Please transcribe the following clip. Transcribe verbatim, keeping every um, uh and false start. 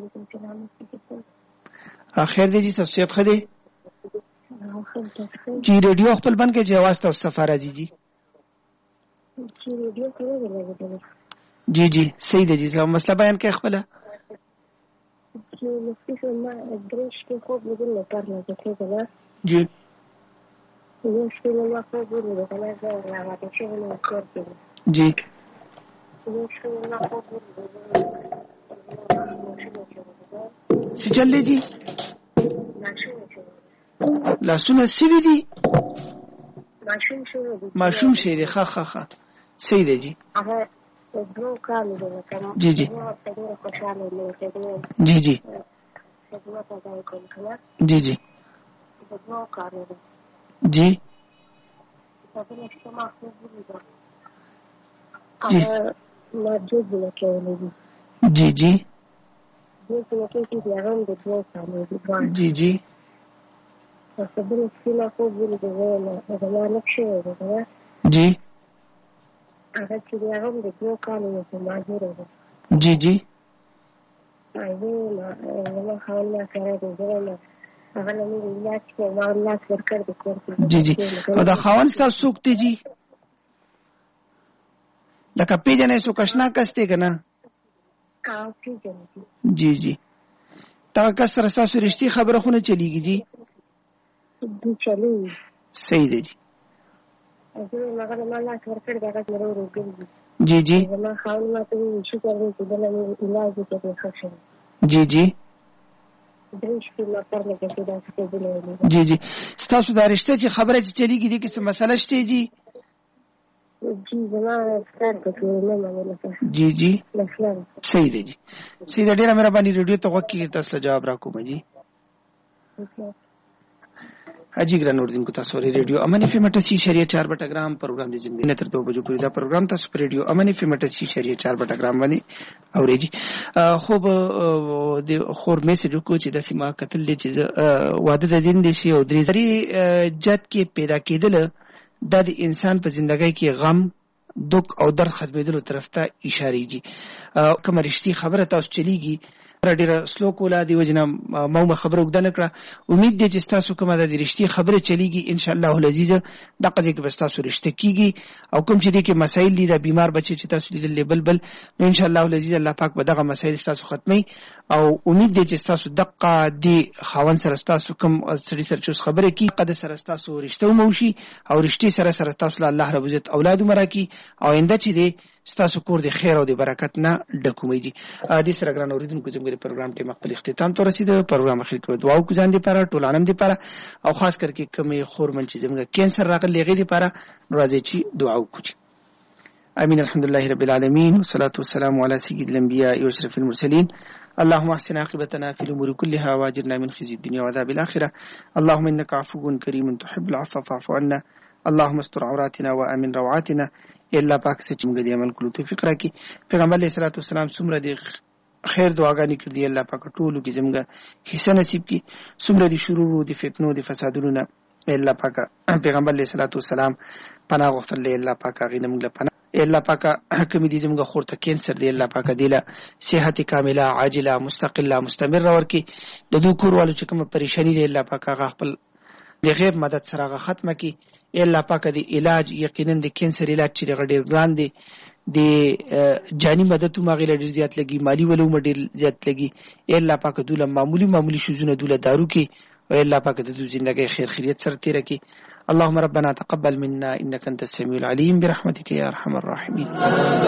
خیر دی جی صحت ښه دی جی ریډیو خپل بند کې چې आवाज ته صفه راځي جی جی جی صحیح دی جی مسله بیان کې خپل جی جی څه چل دی جی لاسونه سوي دي ماشوم شوی دی ماشوم شوی دی ښه ښه ښه صحیح دی جی هغه دوه کالو دی جی جی جی جی جی جی جی جی جی جی جی جی جی جی جی جی او دا خاوند ستاسو څوک دی جی لکه پیژنې څوک اشنا کس دی که نه جی جی دغه کس سره ستاسو رښتې خبره خو نه چلیږي جی صحیح دی جی جی جی جی جی جی جی ستاسو دا رشته چې خبره چې چلیږي دې کې څه مسله شته جی جی جی صحیح دی جی صحیح دی ډېره مهرباني ریډیو ته غوږ کېږئ تاسو ته جواب راکوم جی حاجی ګران اردن کو تاسو ری ریډیو امن اف ام اٹھاسی اشاریہ چار بٹا گرام پروگرام دی زندگی تر دو بجو پوری دا پروگرام تاسو پر ریډیو امن اف ام اٹھاسی اشاریہ چار بٹا گرام باندې اورېږي خوب د خور میسج کو چې د سیما قتل دي چې واده د دین دي شی او درې جات کې پیدا کېدل د انسان په ژوندۍ کې غم دک او درد ختمېدلو طرف ته اشاره دي کوم رښتې خبره تاسو چلیږي ډیره سلو کوله دی وجنه مو خبره وګدنه کړه امید دی چې تاسو کومه د رښتې خبره چلیږي ان شاء الله العزیز دغه ځکه به تاسو رښتې کیږي او کوم چې دي کې مسائل دي د بیمار بچي چې تاسو لیدل لیبل بل ان شاء الله العزیز الله پاک به دغه مسائل تاسو ختمي او امید دی چې تاسو دقه دی خاون سره تاسو کوم سړي سره چې خبره کی قد سره تاسو رښتو موشي او رښتې سره سره تاسو الله رب عزت اولاد مرکی او انده چې دی ستاسو کور د خیر او د برکت نه ډکومې دي د سره ګران اوریدونکو زموږ پروګرام ته مخکې اختتام ته رسیدو پروګرام اخر کې دعا وکړو ځان دي لپاره ټول عالم دي لپاره او خاص کر کې کمی خورمن چې زموږ کینسر راغلی غي دي لپاره راځي چې دعا وکړو امين الحمد لله رب العالمين والصلاه والسلام على سيد الانبياء واشرف المرسلين اللهم احسن عاقبتنا في الامور كلها واجرنا من خزي الدنيا وعذاب الاخره اللهم انك عفو كريم تحب العفو فاعف عنا اللهم استر عوراتنا وامن روعاتنا الله پاک سے چمګ دی عمل کولو توفیق راکړي پیغمبر علیه الصلاه والسلام څومره دی خیر دعاګانې کړې الله پاک ټولو کې زمګه حصہ نصیب کړي څومره دی شرور او دی فتنو دی فسادونو نه الله پاک پیغمبر علیه الصلاه والسلام پناه غوښتل الله پاک هغه نمګ له پناه الله پاک حکم دي زمګه خورته کینسر دی الله پاک دیله صحت کامله عاجله مستقله مستمر ورکي د دوه کوروالو چې کوم پریشانی دی الله پاک هغه خپل د غیب مدد سره ختمه کړي الله پاک دی علاج یقینا د کینسر علاج چې ډېر ګران دی د جانی مدد تو ماغه ډېر زیات لګي مالی ولو ډېر زیات لګي الله پاک دوله معمولی معمولی شوزونه دوله دارو کې او الله پاک د دوی ژوندۍ خیر خیریت سره تیر کړي اللهم ربنا تقبل منا انك انت السميع العليم برحمتك يا ارحم الراحمين